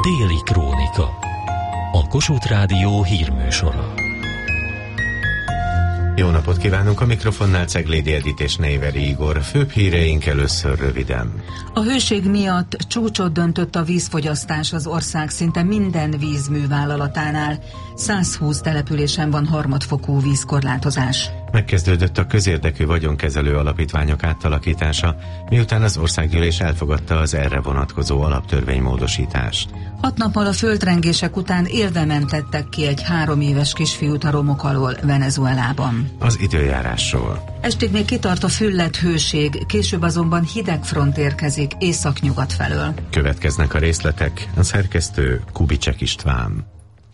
Déli Krónika. A Kossuth Rádió hírműsora. Jó napot kívánunk, a mikrofonnál Ceglédi Edit és Néveri Igor. Főbb híreink először röviden. A hőség miatt csúcsot döntött a vízfogyasztás az ország szinte minden vízművállalatánál. 120 településen van harmadfokú vízkorlátozás. Megkezdődött a közérdekű vagyonkezelő alapítványok átalakítása, miután az országgyűlés elfogadta az erre vonatkozó alaptörvénymódosítást. 6 nappal a földrengések után élve mentettek ki egy 3 éves kisfiút a romok alól Venezuelában. Az időjárásról. Estig még kitart a füllett hőség, később azonban hideg front érkezik északnyugat felől. Következnek a részletek, a szerkesztő Kubicek István.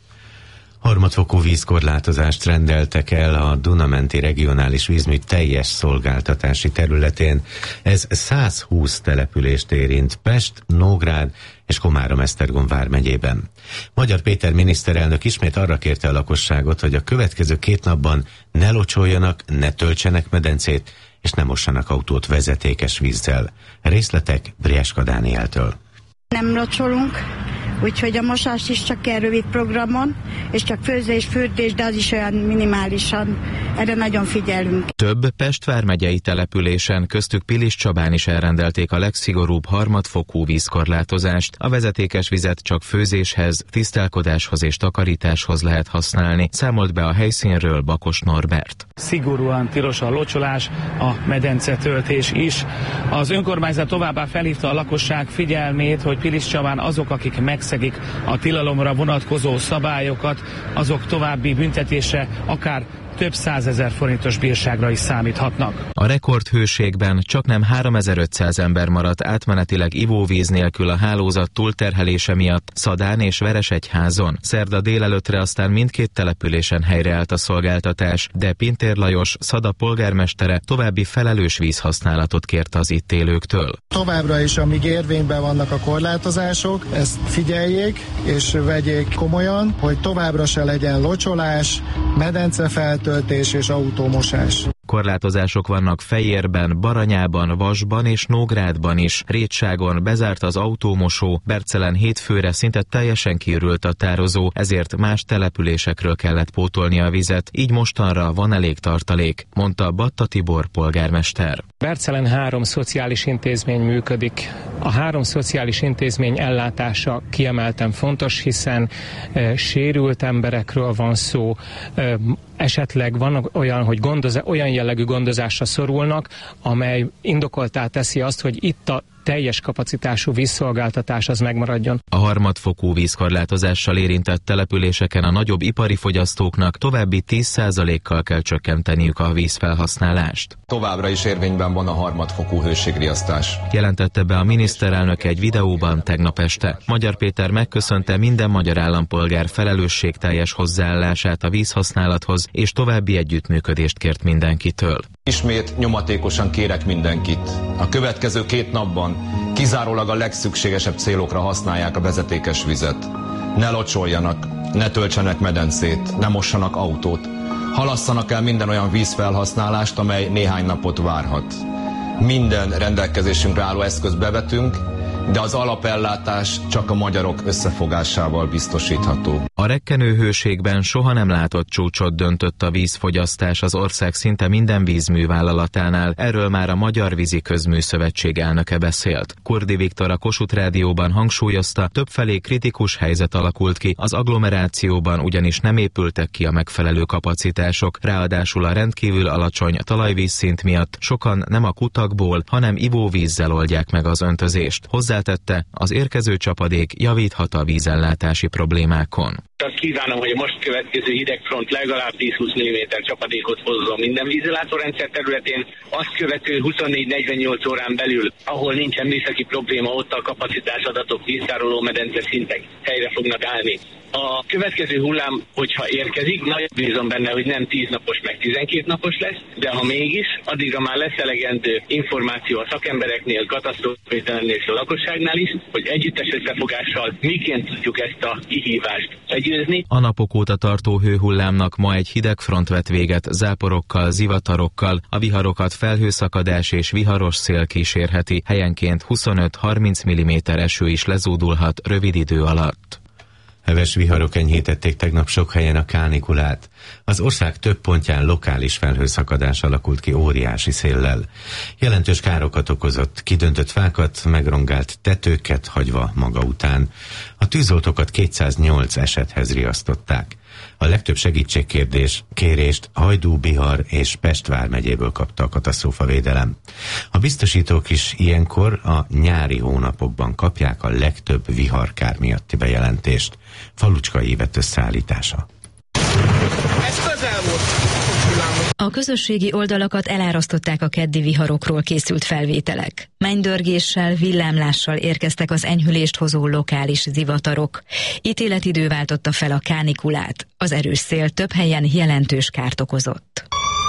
Harmadfokú vízkorlátozást rendeltek el a Duna-menti regionális vízmű teljes szolgáltatási területén. Ez 120 települést érint Pest, Nógrád és Komárom-Esztergom vármegyében. Magyar Péter miniszterelnök ismét arra kérte a lakosságot, hogy a következő 2 napban ne locsoljanak, ne töltsenek medencét és ne mossanak autót vezetékes vízzel. Részletek Brieska Dánieltől. Nem locsolunk, úgyhogy a mosást is csak ilyen rövid programon, és csak főzés, fürdés, de az is olyan minimálisan. Erre nagyon figyelünk. Több Pest vármegyei településen, köztük Piliscsabán is elrendelték a legszigorúbb harmadfokú vízkorlátozást. A vezetékes vizet csak főzéshez, tisztálkodáshoz és takarításhoz lehet használni, számolt be a helyszínről Bakos Norbert. Szigorúan tilos a locsolás, a medencetöltés is. Az önkormányzat továbbá felhívta a lakosság figyelmét, hogy Piliscsabán azok, akik megszegik a tilalomra vonatkozó szabályokat, azok további büntetésre, akár több 100 000 forintos bírságra is számíthatnak. A rekordhőségben csaknem 3500 ember maradt átmenetileg ivóvíz nélkül a hálózat túlterhelése miatt Szadán és Veresegyházon. Szerda délelőttre aztán mindkét településen helyreállt a szolgáltatás, de Pintér Lajos, Szada polgármestere további felelős vízhasználatot kért az itt élőktől. Továbbra is, amíg érvényben vannak a korlátozások, ezt figyeljék és vegyék komolyan, hogy továbbra se legyen locsolás, medencefeltöltés és autómosás. Korlátozások vannak Fejérben, Baranyában, Vasban és Nógrádban is. Rétságon bezárt az autómosó, Bercelen hétfőre szinte teljesen kiürült a tározó, ezért más településekről kellett pótolni a vizet, így mostanra van elég tartalék, mondta Batta Tibor polgármester. Bercelen 3 szociális intézmény működik. A 3 szociális intézmény ellátása kiemelten fontos, hiszen sérült emberekről van szó, esetleg van olyan, hogy olyan jellegű gondozásra szorulnak, amely indokoltá teszi azt, hogy itt a teljes kapacitású vízszolgáltatás az megmaradjon. A harmadfokú vízkorlátozással érintett településeken a nagyobb ipari fogyasztóknak további 10%-kal kell csökkenteniük a vízfelhasználást. Továbbra is érvényben van a harmadfokú hőségriasztás. Jelentette be a miniszterelnök egy videóban tegnap este. Magyar Péter megköszönte minden magyar állampolgár felelősségteljes hozzáállását a vízhasználathoz, és további együttműködést kért mindenkitől. Ismét nyomatékosan kérek mindenkit. A következő 2 napban kizárólag a legszükségesebb célokra használják a vezetékes vizet. Ne locsoljanak, ne töltsenek medencét, ne mossanak autót. Halasszanak el minden olyan vízfelhasználást, amely néhány napot várhat. Minden rendelkezésünkre álló eszközt bevetünk, de az alapellátás csak a magyarok összefogásával biztosítható. A rekkenő hőségben soha nem látott csúcsot döntött a vízfogyasztás az ország szinte minden vízművállalatánál. Erről már a Magyar Vízi Közműszövetség elnöke beszélt. Kurdi Viktor a Kossuth Rádióban hangsúlyozta, többfelé kritikus helyzet alakult ki, az agglomerációban ugyanis nem épültek ki a megfelelő kapacitások, ráadásul a rendkívül alacsony talajvízszint miatt sokan nem a kutakból, hanem ivóvízzel oldják meg az öntözést. Hozzátette, az érkező csapadék javíthat a vízellátási problémákon. Azt kívánom, hogy a most következő hidegfront legalább 10-20 mm csapadékot hozzon minden vízellátórendszer területén, azt követő 24-48 órán belül, ahol nincsen műszaki probléma, ott a kapacitásadatok, víztároló medence szintek helyre fognak állni. A következő hullám, hogyha érkezik, nagyon bízom benne, hogy nem 10 napos, meg 12 napos lesz, de ha mégis, addigra már lesz elegendő információ a szakembereknél, katasztrófavédelemnél és a lakosságnál is, hogy együttes összefogással miként tudjuk ezt a kihívást legyőzni. A napok óta tartó hőhullámnak ma egy hideg front vett véget, záporokkal, zivatarokkal, a viharokat felhőszakadás és viharos szél kísérheti, helyenként 25-30 mm eső is lezúdulhat rövid idő alatt. Heves viharok enyhítették tegnap sok helyen a kánikulát. Az ország több pontján lokális felhőszakadás alakult ki óriási széllel. Jelentős károkat okozott, kidöntött fákat, megrongált tetőket hagyva maga után. A tűzoltókat 208 esethez riasztották. A legtöbb segítségkérést Hajdú, Bihar és Pest vármegyéből kapta a katasztrófavédelem. A biztosítók is ilyenkor a nyári hónapokban kapják a legtöbb viharkár miatti bejelentést. Falucskai Évet összeállítása. A közösségi oldalakat elárasztották a keddi viharokról készült felvételek. Mennydörgéssel, villámlással érkeztek az enyhülést hozó lokális zivatarok. Ítéletidő váltotta fel a kánikulát. Az erős szél több helyen jelentős kárt okozott.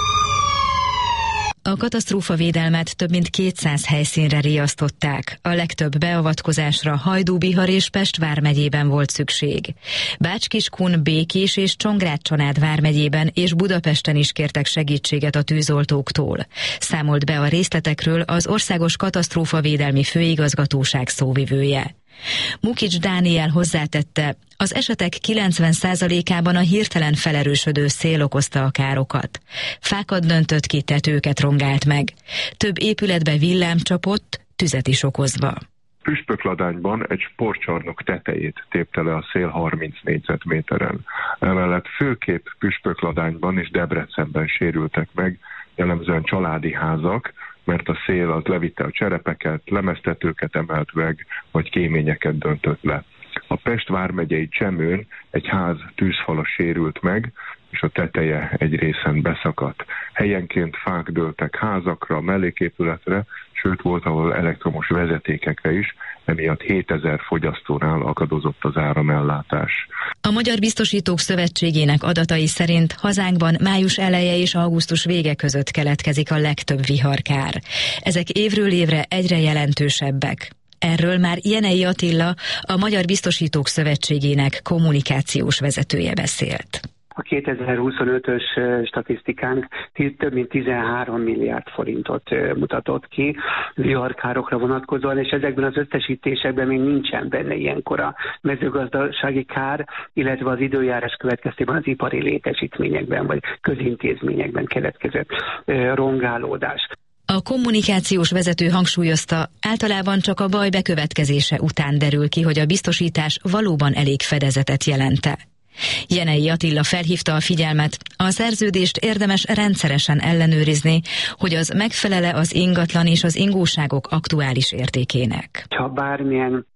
A katasztrófavédelmet több mint 200 helyszínre riasztották. A legtöbb beavatkozásra Hajdú, Bihar és Pest vármegyében volt szükség. Bács-Kiskun, Békés és Csongrád-Csanád vármegyében és Budapesten is kértek segítséget a tűzoltóktól. Számolt be a részletekről az Országos Katasztrófavédelmi Főigazgatóság szóvivője. Mukics Dániel hozzátette, az esetek 90%-ában a hirtelen felerősödő szél okozta a károkat. Fákat döntött ki, tetőket rongált meg. Több épületbe villám csapott, tüzet is okozva. Püspökladányban egy sportcsarnok tetejét tépte le a szél 30 négyzetméteren. Emellett főképp Püspökladányban és Debrecenben sérültek meg, jellemzően családi házak, mert a szél az levitte a cserepeket, lemeztetőket emelt meg, vagy kéményeket döntött le. A Pest vármegyei Csemőn egy ház tűzfala sérült meg, és a teteje egy részen beszakadt. Helyenként fák dőltek házakra, melléképületre, sőt volt, ahol elektromos vezetékekre is, emiatt 7000 fogyasztónál akadozott az áramellátás. A Magyar Biztosítók Szövetségének adatai szerint hazánkban május eleje és augusztus vége között keletkezik a legtöbb viharkár. Ezek évről évre egyre jelentősebbek. Erről már Jenei Attila, a Magyar Biztosítók Szövetségének kommunikációs vezetője beszélt. A 2025-ös statisztikánk több mint 13 milliárd forintot mutatott ki viharkárokra vonatkozóan, és ezekben az összesítésekben még nincsen benne ilyenkor a mezőgazdasági kár, illetve az időjárás következtében az ipari létesítményekben vagy közintézményekben keletkezett rongálódás. A kommunikációs vezető hangsúlyozta, általában csak a baj bekövetkezése után derül ki, hogy a biztosítás valóban elég fedezetet jelent-e. Jenei Attila felhívta a figyelmet, a szerződést érdemes rendszeresen ellenőrizni, hogy az megfelele az ingatlan és az ingóságok aktuális értékének. Ha bármilyen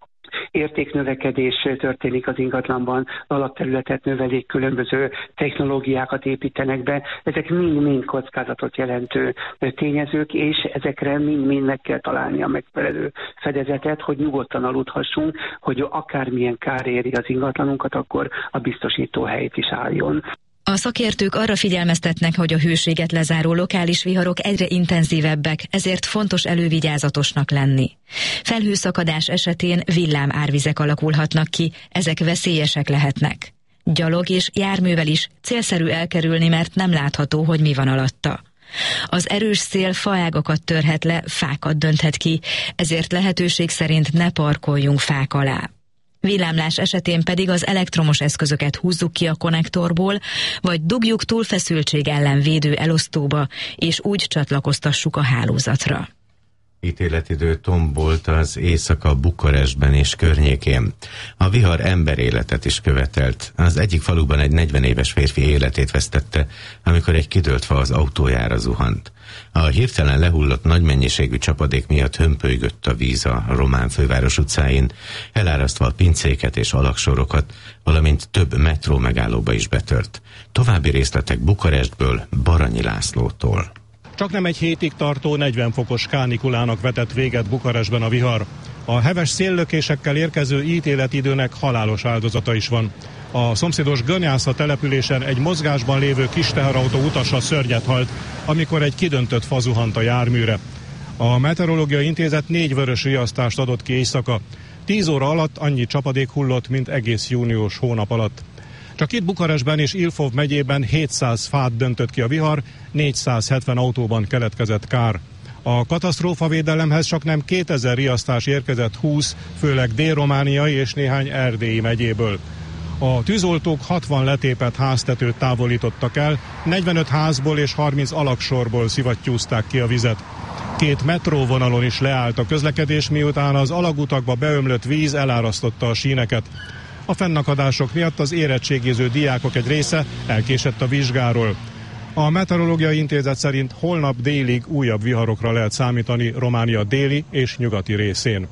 értéknövekedés történik az ingatlanban, alapterületet növelik, különböző technológiákat építenek be, ezek mind-mind kockázatot jelentő tényezők, és ezekre mind-mind meg kell találni a megfelelő fedezetet, hogy nyugodtan aludhassunk, hogy akármilyen kár éri az ingatlanunkat, akkor a biztosító helyét is álljon. A szakértők arra figyelmeztetnek, hogy a hőséget lezáró lokális viharok egyre intenzívebbek, ezért fontos elővigyázatosnak lenni. Felhőszakadás esetén villámárvizek alakulhatnak ki, ezek veszélyesek lehetnek. Gyalog és járművel is célszerű elkerülni, mert nem látható, hogy mi van alatta. Az erős szél faágakat törhet le, fákat dönthet ki, ezért lehetőség szerint ne parkoljunk fák alá. Villámlás esetén pedig az elektromos eszközöket húzzuk ki a konnektorból, vagy dugjuk túlfeszültség ellen védő elosztóba, és úgy csatlakoztassuk a hálózatra. Ítéletidő tombolt az éjszaka Bukarestben és környékén. A vihar emberéletet is követelt. Az egyik faluban egy 40 éves férfi életét vesztette, amikor egy kidőlt fa az autójára zuhant. A hirtelen lehullott nagy mennyiségű csapadék miatt hömpölygött a víz a román főváros utcáin, elárasztva a pincéket és alaksorokat, valamint több metró megállóba is betört. További részletek Bukarestből, Baranyi Lászlótól. Csaknem egy hétig tartó 40 fokos kánikulának vetett véget Bukarestben a vihar. A heves széllökésekkel érkező ítéletidőnek halálos áldozata is van. A szomszédos Gönyásza településen egy mozgásban lévő kis teherautó utasa szörnyet halt, amikor egy kidöntött fa zuhant a járműre. A Meteorológiai Intézet 4 vörös riasztást adott ki éjszaka. 10 óra alatt annyi csapadék hullott, mint egész június hónap alatt. Csak itt Bukarestben és Ilfov megyében 700 fát döntött ki a vihar, 470 autóban keletkezett kár. A katasztrófavédelemhez csaknem 2000 riasztás érkezett 20, főleg dél-romániai és néhány erdélyi megyéből. A tűzoltók 60 letépett háztetőt távolítottak el, 45 házból és 30 alagsorból szivattyúzták ki a vizet. 2 metróvonalon is leállt a közlekedés, miután az alagutakba beömlött víz elárasztotta a síneket. A fennakadások miatt az érettségiző diákok egy része elkésett a vizsgáról. A Meteorológiai Intézet szerint holnap délig újabb viharokra lehet számítani Románia déli és nyugati részén.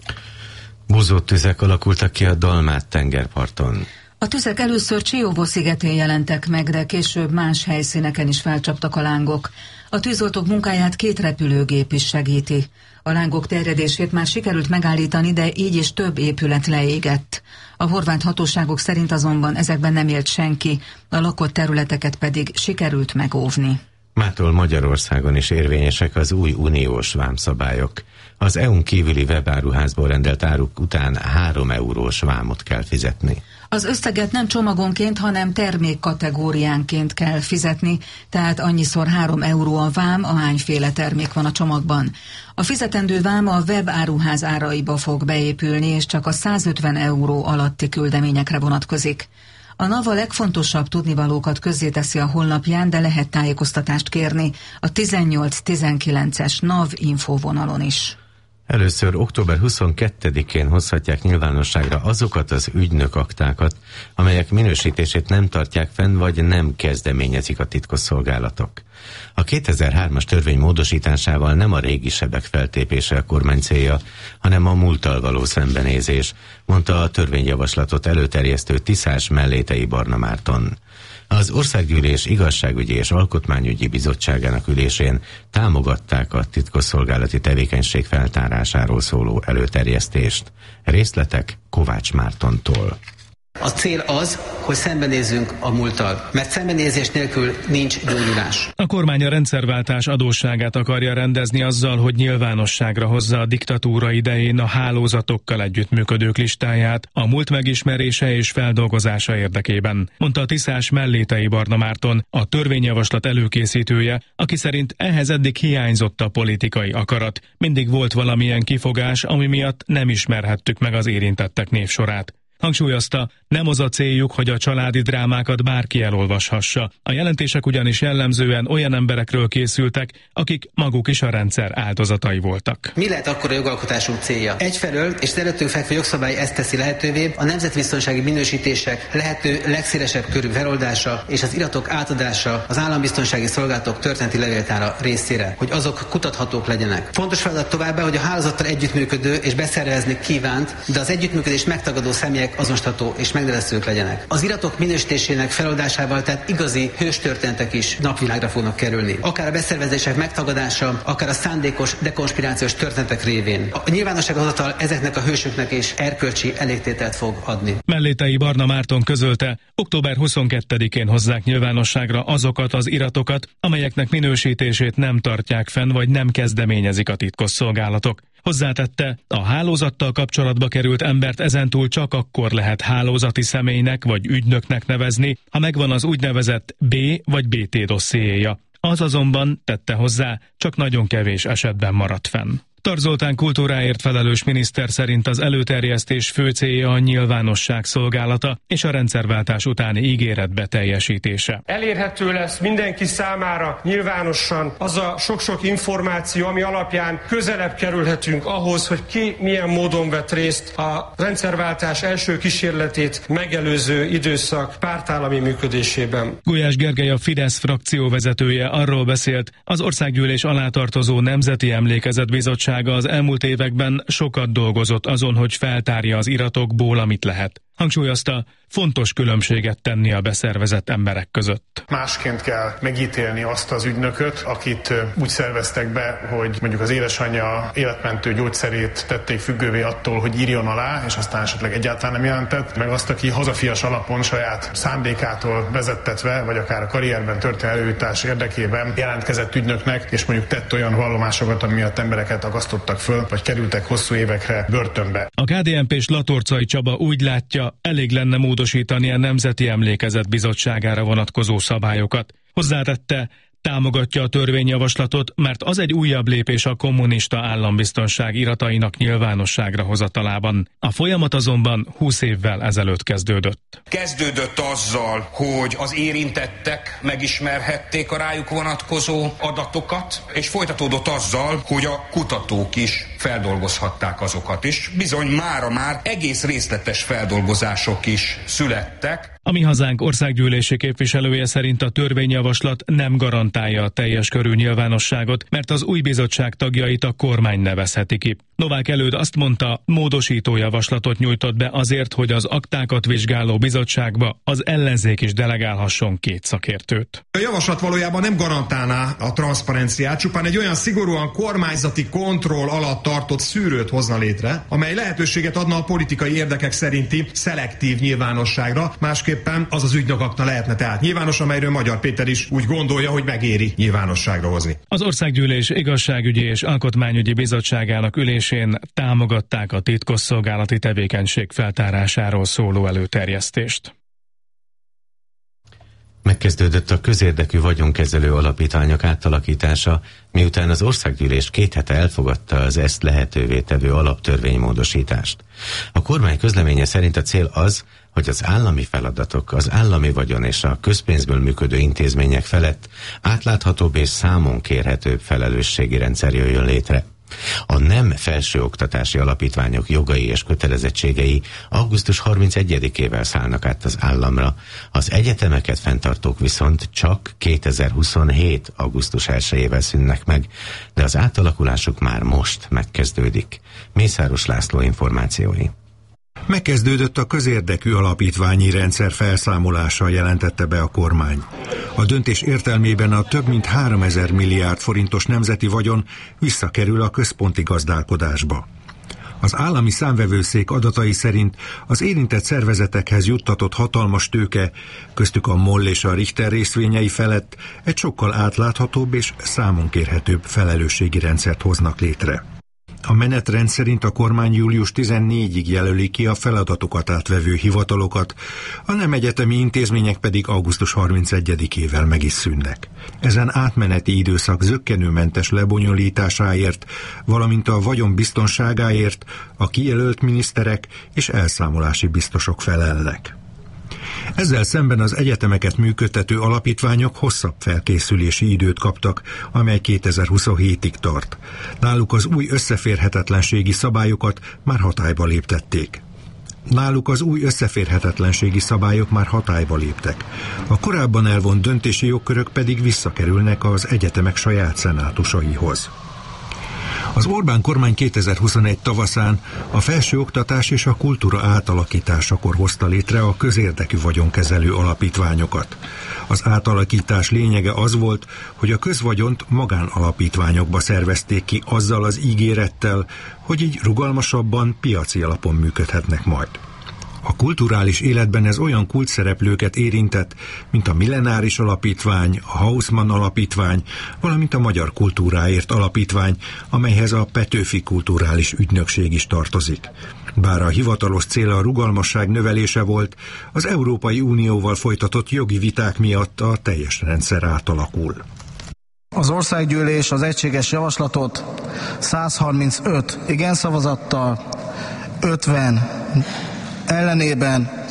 Bozóttüzek alakultak ki a Dalmát tengerparton. A tüzek először Csióvó szigetén jelentek meg, de később más helyszíneken is felcsaptak a lángok. A tűzoltók munkáját 2 repülőgép is segíti. A lángok terjedését már sikerült megállítani, de így is több épület leégett. A horvát hatóságok szerint azonban ezekben nem élt senki, a lakott területeket pedig sikerült megóvni. Mától Magyarországon is érvényesek az új uniós vámszabályok. Az EU-n kívüli webáruházból rendelt áruk után 3 eurós vámot kell fizetni. Az összeget nem csomagonként, hanem termékkategóriánként kell fizetni, tehát annyiszor 3 euró a vám, ahányféle termék van a csomagban. A fizetendő vám a webáruház áraiba fog beépülni, és csak a 150 euró alatti küldeményekre vonatkozik. A NAV a legfontosabb tudnivalókat közzéteszi a honlapján, de lehet tájékoztatást kérni a 18-19-es NAV infóvonalon is. Először október 22-én hozhatják nyilvánosságra azokat az ügynökaktákat, amelyek minősítését nem tartják fenn, vagy nem kezdeményezik a titkosszolgálatok. A 2003-as törvény módosításával nem a régi sebek feltépése a kormány célja, hanem a múlttal való szembenézés, mondta a törvényjavaslatot előterjesztő Tiszás Mellétei Barna Márton. Az Országgyűlés Igazságügyi és Alkotmányügyi Bizottságának ülésén támogatták a titkosszolgálati tevékenység feltárásáról szóló előterjesztést. Részletek Kovács Mártontól. A cél az, hogy szembenézzünk a múlttal, mert szembenézés nélkül nincs gyógyulás. A kormány a rendszerváltás adósságát akarja rendezni azzal, hogy nyilvánosságra hozza a diktatúra idején a hálózatokkal együttműködők listáját a múlt megismerése és feldolgozása érdekében, mondta a Tiszás Mellétei Barna Márton, a törvényjavaslat előkészítője, aki szerint ehhez eddig hiányzott a politikai akarat. Mindig volt valamilyen kifogás, ami miatt nem ismerhettük meg az érintettek névsorát. Hangsúlyozta, nem az a céljuk, hogy a családi drámákat bárki elolvashassa. A jelentések ugyanis jellemzően olyan emberekről készültek, akik maguk is a rendszer áldozatai voltak. Mi lehet akkor a jogalkotásunk célja? Egyfelől, és az előttünk fekvő jogszabály ezt teszi lehetővé, a nemzetbiztonsági minősítések lehető legszélesebb körű feloldása és az iratok átadása az állambiztonsági szolgálatok történeti levéltára részére, hogy azok kutathatók legyenek. Fontos feladat továbbá, hogy a hálózattal együttműködő és beszervezni kívánt, de az együttműködés megtagadó személyek azonosítható és megnevezhetők legyenek. Az iratok minősítésének feloldásával tehát igazi hőstörténetek is napvilágra fognak kerülni. Akár a beszervezések megtagadása, akár a szándékos dekonspirációs történetek révén. A nyilvánossághozatal ezeknek a hősöknek is erkölcsi elégtételt fog adni. Mellétei Barna Márton közölte, október 22-én hozzák nyilvánosságra azokat az iratokat, amelyeknek minősítését nem tartják fenn, vagy nem kezdeményezik a titkosszolgálatok. Hozzátette, a hálózattal kapcsolatba került embert ezentúl csak akkor lehet hálózati személynek vagy ügynöknek nevezni, ha megvan az úgynevezett B vagy BT dossziéja. Az azonban, tette hozzá, csak nagyon kevés esetben maradt fenn. Tar Zoltán kultúráért felelős miniszter szerint az előterjesztés fő célja a nyilvánosság szolgálata és a rendszerváltás utáni ígéret beteljesítése. Elérhető lesz mindenki számára nyilvánosan az a sok-sok információ, ami alapján közelebb kerülhetünk ahhoz, hogy ki milyen módon vett részt a rendszerváltás első kísérletét megelőző időszak pártállami működésében. Gulyás Gergely, a Fidesz frakció vezetője arról beszélt, az Országgyűlés alá tartozó Nemzeti Emlékezetbizottság az elmúlt években sokat dolgozott azon, hogy feltárja az iratokból, amit lehet. Hangsúlyozta, fontos különbséget tenni a beszervezett emberek között. Másként kell megítélni azt az ügynököt, akit úgy szerveztek be, hogy mondjuk az édesanyja életmentő gyógyszerét tették függővé attól, hogy írjon alá, és aztán esetleg egyáltalán nem jelentett, meg azt, aki hazafias alapon saját szándékától vezettetve, vagy akár a karrierben történő előjutás érdekében jelentkezett ügynöknek, és mondjuk tett olyan vallomásokat, ami miatt embereket akasztottak föl, vagy kerültek hosszú évekre börtönbe. A KDNP-s Latorcai Csaba úgy látja, elég lenne módosítani a Nemzeti Emlékezet Bizottságára vonatkozó szabályokat. Hozzátette, támogatja a törvényjavaslatot, mert az egy újabb lépés a kommunista állambiztonság iratainak nyilvánosságra hozatalában. A folyamat azonban 20 évvel ezelőtt kezdődött. Kezdődött azzal, hogy az érintettek megismerhették a rájuk vonatkozó adatokat, és folytatódott azzal, hogy a kutatók is feldolgozhatták azokat is. Bizony mára már egész részletes feldolgozások is születtek. A Mi Hazánk országgyűlési képviselője szerint a törvényjavaslat nem garantálja a teljes körű nyilvánosságot, mert az új bizottság tagjait a kormány nevezheti ki. Novák Előd azt mondta, módosító javaslatot nyújtott be azért, hogy az aktákat vizsgáló bizottságba az ellenzék is delegálhasson 2 szakértőt. A javaslat valójában nem garantálná a transzparenciát, csupán egy olyan szigorúan kormányzati kontroll alatt tartott szűrőt hozna létre, amely lehetőséget adna a politikai érdekek szerinti szelektív nyilvánosságra, másképpen az az ügynökakta lehetne tehát nyilvános, amelyről Magyar Péter is úgy gondolja, hogy megéri nyilvánosságra hozni. Az Országgyűlés Igazságügyi és Alkotmányügyi Bizottságának ülésén támogatták a titkosszolgálati tevékenység feltárásáról szóló előterjesztést. Megkezdődött a közérdekű vagyonkezelő alapítványok átalakítása, miután az Országgyűlés 2 hete elfogadta az ezt lehetővé tevő alaptörvénymódosítást. A kormány közleménye szerint a cél az, hogy az állami feladatok, az állami vagyon és a közpénzből működő intézmények felett átláthatóbb és számon kérhetőbb felelősségi rendszer jöjjön létre. A nem felsőoktatási alapítványok jogai és kötelezettségei augusztus 31-ével szállnak át az államra, az egyetemeket fenntartók viszont csak 2027. augusztus 1-ével szűnnek meg, de az átalakulásuk már most megkezdődik. Mészáros László információi. Megkezdődött a közérdekű alapítványi rendszer felszámolása, jelentette be a kormány. A döntés értelmében a több mint 3000 milliárd forintos nemzeti vagyon visszakerül a központi gazdálkodásba. Az állami számvevőszék adatai szerint az érintett szervezetekhez juttatott hatalmas tőke, köztük a MOL és a Richter részvényei felett egy sokkal átláthatóbb és számon kérhetőbb felelősségi rendszert hoznak létre. A menetrend szerint a kormány július 14-ig jelöli ki a feladatokat átvevő hivatalokat, a nem egyetemi intézmények pedig augusztus 31-ével meg is szűnnek. Ezen átmeneti időszak zökkenőmentes lebonyolításáért, valamint a vagyon biztonságáért a kijelölt miniszterek és elszámolási biztosok felelnek. Ezzel szemben az egyetemeket működtető alapítványok hosszabb felkészülési időt kaptak, amely 2027-ig tart. Náluk az új összeférhetetlenségi szabályokat már hatályba léptették. A korábban elvont döntési jogkörök pedig visszakerülnek az egyetemek saját szenátusaihoz. Az Orbán kormány 2021 tavaszán a felsőoktatás és a kultúra átalakításakor hozta létre a közérdekű vagyonkezelő alapítványokat. Az átalakítás lényege az volt, hogy a közvagyont magánalapítványokba szervezték ki azzal az ígérettel, hogy így rugalmasabban, piaci alapon működhetnek majd. A kulturális életben ez olyan kulcsszereplőket érintett, mint a Millenáris Alapítvány, a Haussmann Alapítvány, valamint a Magyar Kultúráért Alapítvány, amelyhez a Petőfi Kulturális Ügynökség is tartozik. Bár a hivatalos cél a rugalmasság növelése volt, az Európai Unióval folytatott jogi viták miatt a teljes rendszer átalakul. Az Országgyűlés az egységes javaslatot 135 igen szavazattal, 50 ellenében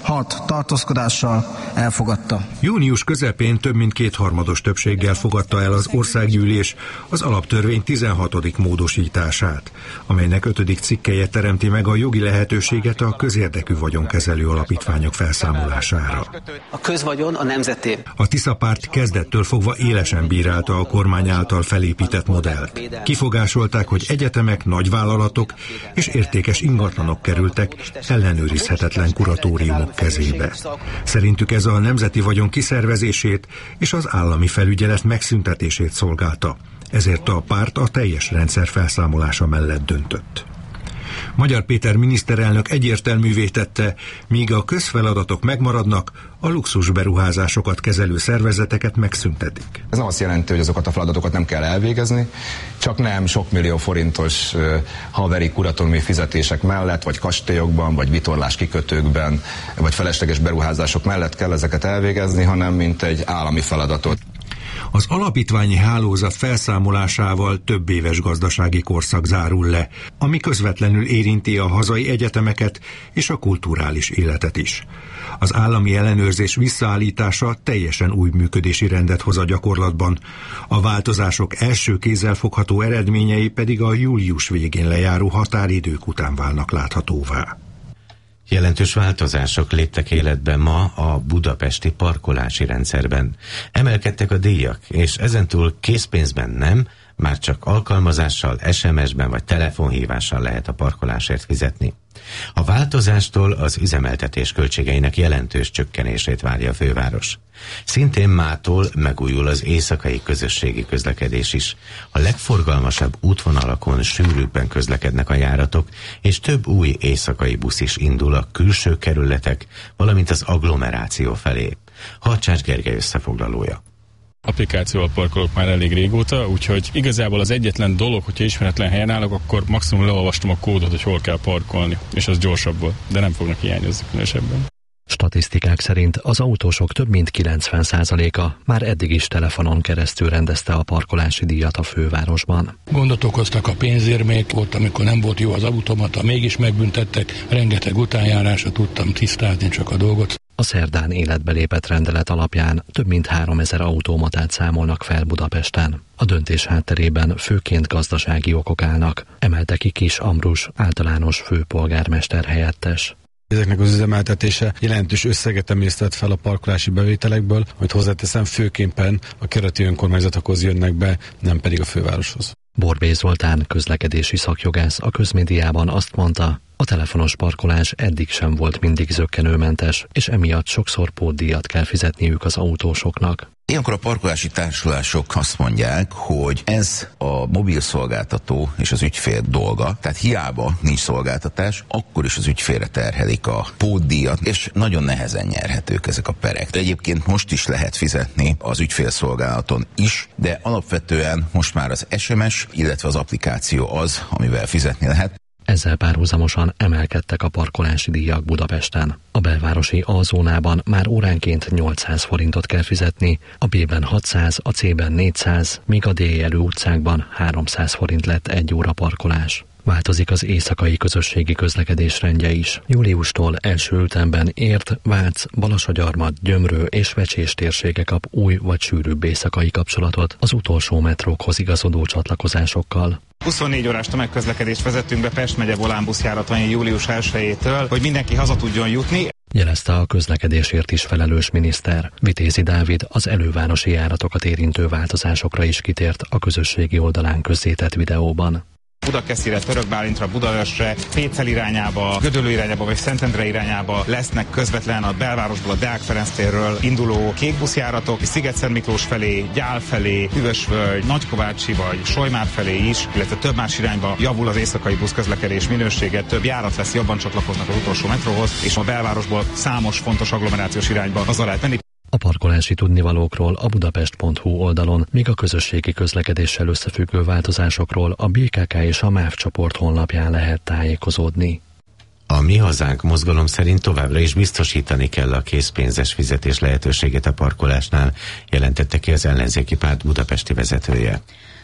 6 tartózkodással elfogadta. Június közepén több mint kétharmados többséggel fogadta el az országgyűlés az alaptörvény 16. módosítását, amelynek 5. cikkelye teremti meg a jogi lehetőséget a közérdekű vagyonkezelő alapítványok felszámolására. A közvagyon a nemzeté. A Tisza párt kezdettől fogva élesen bírálta a kormány által felépített modellt. Kifogásolták, hogy egyetemek, nagyvállalatok és értékes ingatlanok kerültek ellenőrizhetetlen kuratóriumok kezébe. Szerintük ez a nemzeti vagyon kiszervezését és az állami felügyelet megszüntetését szolgálta. Ezért a párt a teljes rendszer felszámolása mellett döntött. Magyar Péter miniszterelnök egyértelművé tette, míg a közfeladatok megmaradnak, a luxusberuházásokat kezelő szervezeteket megszüntetik. Ez nem azt jelenti, hogy azokat a feladatokat nem kell elvégezni, csak nem sok millió forintos haveri kuratóriumi fizetések mellett, vagy kastélyokban, vagy vitorlás kikötőkben, vagy felesleges beruházások mellett kell ezeket elvégezni, hanem mint egy állami feladatot. Az alapítványi hálózat felszámolásával több éves gazdasági korszak zárul le, ami közvetlenül érinti a hazai egyetemeket és a kulturális életet is. Az állami ellenőrzés visszaállítása teljesen új működési rendet hoz a gyakorlatban. A változások első kézzelfogható eredményei pedig a július végén lejáró határidők után válnak láthatóvá. Jelentős változások léptek életbe ma a budapesti parkolási rendszerben. Emelkedtek a díjak, és ezentúl készpénzben nem, már csak alkalmazással, SMS-ben vagy telefonhívással lehet a parkolásért fizetni. A változástól az üzemeltetés költségeinek jelentős csökkenését várja a főváros. Szintén mától megújul az éjszakai közösségi közlekedés is. A legforgalmasabb útvonalakon sűrűbben közlekednek a járatok, és több új éjszakai busz is indul a külső kerületek, valamint az agglomeráció felé. Harcsács Gergely összefoglalója. Applikációval parkolok már elég régóta, úgyhogy igazából az egyetlen dolog, hogyha ismeretlen helyen állok, akkor maximum leolvastam a kódot, hogy hol kell parkolni, és az gyorsabb volt, de nem fognak hiányozni különösebben. Statisztikák szerint az autósok több mint 90%-a már eddig is telefonon keresztül rendezte a parkolási díjat a fővárosban. Gondot okoztak a pénzérmék, volt, amikor nem volt jó az automata, mégis megbüntettek, rengeteg utánjárásra tudtam tisztázni csak a dolgot. A szerdán életbe lépett rendelet alapján több mint 3000 automatát számolnak fel Budapesten. A döntés hátterében főként gazdasági okok állnak, emelte ki Kis Ambrus, általános főpolgármester helyettes. Ezeknek az üzemeltetése jelentős összeget emésztett fel a parkolási bevételekből, amit hozzáteszem, főképpen a kereti önkormányzatokhoz jönnek be, nem pedig a fővároshoz. Borbély Zoltán, közlekedési szakjogász a közmédiában azt mondta, a telefonos parkolás eddig sem volt mindig zökkenőmentes, és emiatt sokszor pótdíjat kell fizetniük az autósoknak. Ilyenkor a parkolási társulások azt mondják, hogy ez a mobil szolgáltató és az ügyfél dolga, tehát hiába nincs szolgáltatás, akkor is az ügyfélre terhelik a pótdíjat, és nagyon nehezen nyerhetők ezek a perek. Egyébként most is lehet fizetni az ügyfélszolgálaton is, de alapvetően most már az SMS, illetve az applikáció az, amivel fizetni lehet. Ezzel párhuzamosan emelkedtek a parkolási díjak Budapesten. A belvárosi A-zónában már óránként 800 forintot kell fizetni, a B-ben 600, a C-ben 400, míg a D-jelű utcákban 300 forint lett egy óra parkolás. Változik az éjszakai közösségi közlekedés rendje is. Júliustól első ütemben Érd, Vác, Balassagyarmat, Gyömrő és Vecsés térsége kap új vagy sűrűbb éjszakai kapcsolatot az utolsó metrókhoz igazodó csatlakozásokkal. 24 órás tömegközlekedést vezettünk be Pest megye volánbuszjáratain július 1-től, hogy mindenki haza tudjon jutni. Jelezte a közlekedésért is felelős miniszter. Vitézi Dávid az elővárosi járatokat érintő változásokra is kitért a közösségi oldalán közzétett videóban. Budakeszire, Törökbálintra, Budaörsre, Pécel irányába, Gödöllő irányába vagy Szentendre irányába lesznek közvetlen a belvárosból, a Deák Ferenc térről induló kékbuszjáratok, Sziget-Szent Miklós felé, Gyál felé, Hűvösvölgy, Nagykovácsi vagy Solymár felé is, illetve több más irányba javul az éjszakai buszközlekedés minősége, több járat lesz, jobban csatlakoznak az utolsó metróhoz, és a belvárosból számos fontos agglomerációs irányba haza lehet menni. A parkolási tudnivalókról a budapest.hu oldalon, míg a közösségi közlekedéssel összefüggő változásokról a BKK és a MÁV csoport honlapján lehet tájékozódni. A Mi Hazánk mozgalom szerint továbbra is biztosítani kell a készpénzes fizetés lehetőségét a parkolásnál, jelentette ki az ellenzéki párt budapesti vezetője.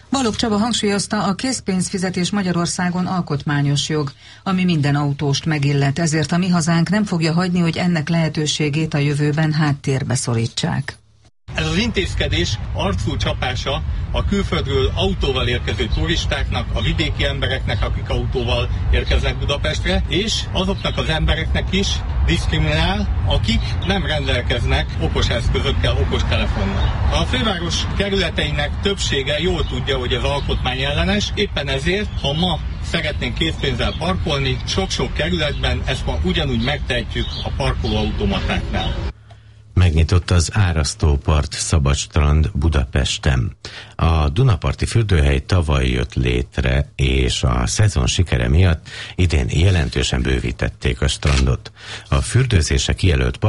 Balogh Csaba hangsúlyozta, a készpénzfizetés Magyarországon alkotmányos jog, ami minden autóst megillet, ezért a mi hazánk nem fogja hagyni, hogy ennek lehetőségét a jövőben háttérbe szorítsák. Ez az intézkedés arcú csapása a külföldről autóval érkező turistáknak, a vidéki embereknek, akik autóval érkeznek Budapestre, és azoknak az embereknek is diszkriminál, akik nem rendelkeznek okos eszközökkel, okos telefonnal. A főváros kerületeinek többsége jól tudja, hogy ez alkotmányellenes, éppen ezért, ha ma szeretnénk készpénzzel parkolni, sok-sok kerületben ezt ma ugyanúgy megtehetjük a parkolóautomatáknál. Megnyitott az Árasztópart Szabadstrand Budapesten. A Dunaparti fürdőhely tavaly jött létre, és a szezon sikere miatt idén jelentősen bővítették a strandot. A fürdőzésre kijelölt